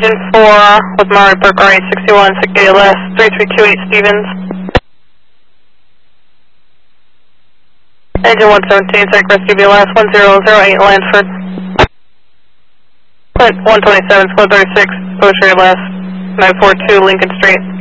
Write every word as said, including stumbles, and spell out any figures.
Engine four with Maury Burke R eight sixty-one, six eight left, three three two eight Stevens. Engine one seventeen, Tech Rescue B L S one zero zero eight Lansford. Clint one twenty-seven, Squad thirty-six, push your left, nine four two Lincoln Street.